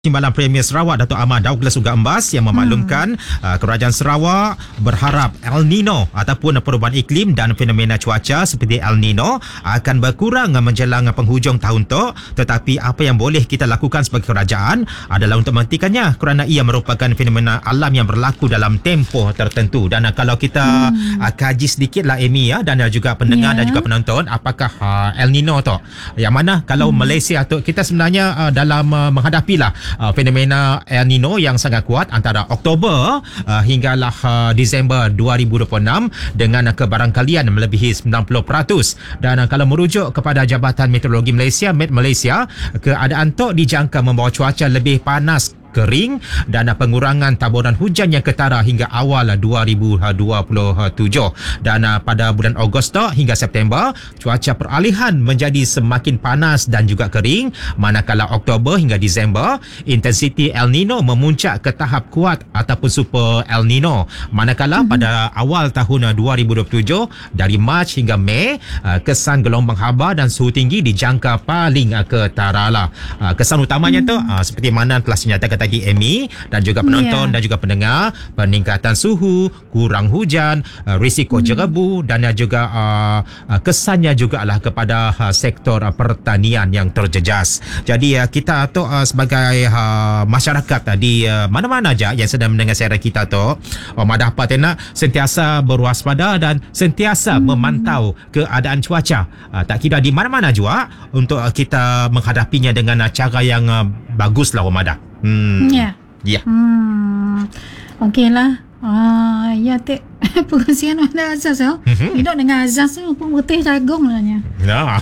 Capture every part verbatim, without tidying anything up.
Timbalan Premier Sarawak Datuk Ahmad Douglas Uga Embas yang memaklumkan hmm. uh, Kerajaan Sarawak berharap El Nino ataupun perubahan iklim dan fenomena cuaca seperti El Nino akan berkurang menjelang penghujung tahun tu, tetapi apa yang boleh kita lakukan sebagai kerajaan adalah untuk menghentikannya kerana ia merupakan fenomena alam yang berlaku dalam tempoh tertentu. Dan uh, kalau kita hmm. uh, kaji sedikitlah Amy ya, dan uh, juga pendengar yeah. dan juga penonton, apakah uh, El Nino tu yang mana kalau hmm. Malaysia tu kita sebenarnya uh, dalam uh, menghadapilah Uh, fenomena El Nino yang sangat kuat antara Oktober uh, hinggalah uh, Disember dua ribu dua puluh enam dengan uh, kebarangkalian melebihi sembilan puluh peratus. Dan uh, kalau merujuk kepada Jabatan Meteorologi Malaysia, Met Malaysia, keadaan tu dijangka membawa cuaca lebih panas, kering dan pengurangan taburan hujan yang ketara hingga awal dua ribu dua puluh tujuh. Dan uh, pada bulan Ogos hingga September, cuaca peralihan menjadi semakin panas dan juga kering, manakala Oktober hingga Disember intensiti El Nino memuncak ke tahap kuat ataupun super El Nino, manakala mm-hmm. pada awal tahun dua ribu dua puluh tujuh dari Mac hingga Mei, uh, kesan gelombang haba dan suhu tinggi dijangka paling uh, ketara lah. Uh, kesan utamanya mm-hmm. tu uh, seperti mana telah dinyatakan tadi Amy dan juga penonton yeah. dan juga pendengar, peningkatan suhu, kurang hujan, uh, risiko hmm. jerebu dan uh, juga uh, uh, kesannya juga adalah kepada uh, sektor uh, pertanian yang terjejas. Jadi uh, kita tu uh, sebagai uh, masyarakat uh, di uh, mana-mana aja yang sedang mendengar siaran kita tu, uh, madah apa nak sentiasa berwaspada dan sentiasa hmm. memantau keadaan cuaca, uh, tak kira di mana-mana juga, untuk uh, kita menghadapinya dengan uh, cara yang uh, baguslah Madah. Hmm. Ya. Ya. Hmm. Okeylah. Ah, ya tek pengusian ada azaz ya. Mm-hmm. Hidup dengan azaz tu pun berteh jagung lah nya. Ya.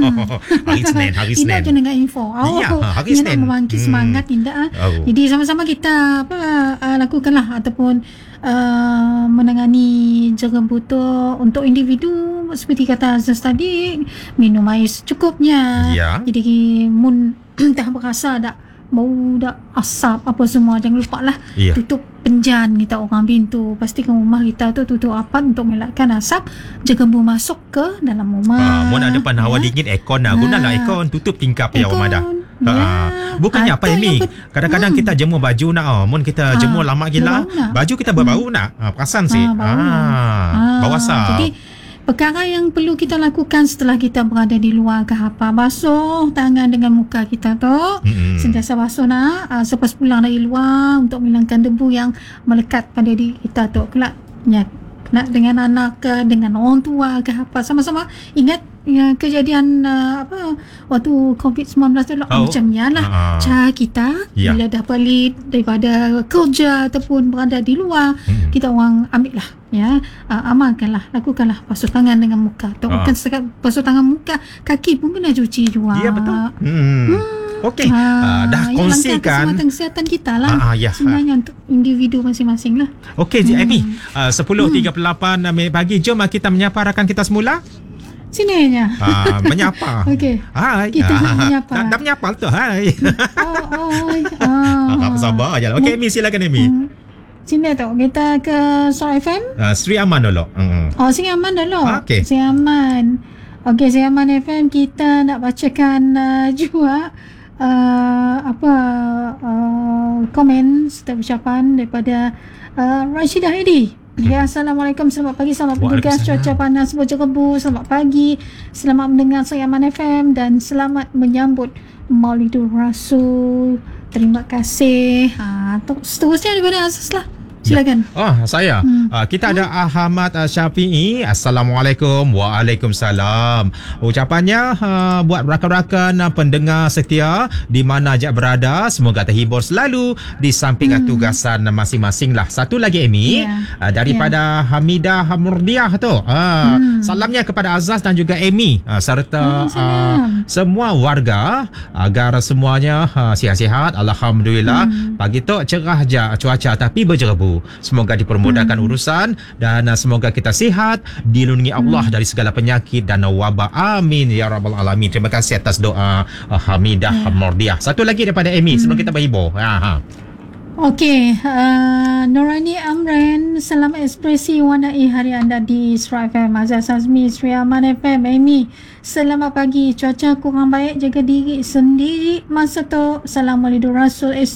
Hari Senin, hari Senin. Hidup je dengan info. Oh, ya, hari Senin. Nak membangkit hmm. semangat indah. Oh. Jadi sama-sama kita apa uh, lakukanlah ataupun uh, menangani jerebu tu untuk individu seperti kata azaz tadi, minum air secukupnya. Ya. Jadi mun tak berasa dak bau dak asap apa semua, jangan lupa lah yeah. tutup penjan kita orang pintu, pastikan rumah kita tu tutup rapat untuk melakkan asap jerebu masuk ke dalam rumah. Ah, mun ada pan hawa dingin aircon lah, gunalah aircon, tutup tingkap ya Madah. Ya. Ha, bukannya apa Amy, kadang-kadang hmm. kita jemur baju nak, oh, mun kita ha, jemur lama gila baju kita berbau hmm. nak, ha, perasan sih. Ha, bau, ha, ha, bau asap. Jadi perkara yang perlu kita lakukan setelah kita berada di luar ke apa, basuh tangan dengan muka kita tu, mm-hmm. sentiasa basuh nak uh, selepas pulang dari luar untuk menghilangkan debu yang melekat pada diri kita tu. Kelak ya, nak dengan anak ke, dengan orang tua ke apa, sama-sama ingat ya, kejadian uh, apa waktu covid sembilan belas tu oh. macam ni lah uh, cara kita yeah. bila dah balik daripada kerja ataupun berada di luar, hmm. kita orang ambil lah ya, uh, amalkanlah, lakukanlah basuh tangan dengan muka tu, bukan uh. sekat basuh tangan muka, kaki pun kena cuci juga. Ya yeah, betul. hmm. hmm. Okey, ha, uh, dah kongsikan keselamatan kesihatan kita lah, uh, uh, yeah. sebenarnya untuk individu masing-masing lah. Okey, hmm. Amy, uh, sepuluh tiga puluh lapan hmm. pagi, jom kita menyapa rakan kita semula. Sini nya. Ah, menyapa. Okey. Hai. Kita ah, menyapa. Dah, dah menyapa tu. Hai. Oh, oh. oh. Ah, sabar aja. Okey, Amy, silakan Amy. Hmm. Sini tu kita ke Star F M. Uh, Sri Aman dulu. Hmm. Oh, Sri Aman dulu. Okey. Sri Aman. Okey, Sri Aman F M kita nak bacakan uh, juga uh, apa uh, komen setiap ucapan daripada uh, Rashidah Edi. Ya, Assalamualaikum, selamat pagi, selamat bertugas, cuaca panas berjerebu, selamat pagi, selamat mendengar Sayaman F M dan selamat menyambut Maulidur Rasul. Terima kasih. Ha, seterusnya daripada Azaz lah. Silakan. Ya. Oh, saya. Hmm. Uh, kita ada Ahmad uh, Syafi'i. Assalamualaikum. Waalaikumsalam. Ucapannya uh, buat rakan-rakan uh, pendengar setia di mana aja berada, semoga terhibur selalu di samping hmm. tugasan masing-masing lah. Satu lagi Amy, yeah. uh, daripada yeah. Hamidah Murdiah tu. Uh, hmm. Salamnya kepada Azaz dan juga Amy uh, serta uh, semua warga agar semuanya uh, sihat-sihat. Alhamdulillah. Hmm. Pagi tu cerah je cuaca tapi berjerebu. Semoga dipermudahkan hmm. urusan dan uh, semoga kita sihat, dilindungi Allah hmm. dari segala penyakit dan wabak. Amin ya rabbal alamin. Terima kasih atas doa uh, Hamidah yeah. Mordiah. Satu lagi daripada Amy hmm. sebelum kita berhibur. Ha ha. Okey, uh, Nurani Amran, salam ekspresi warnai hari anda di Isra F M. Azaz Azmi, Sri Aman F M. Amy, selamat pagi. Cuaca kurang baik, jaga diri sendiri masa tu. Salam walidur Rasul.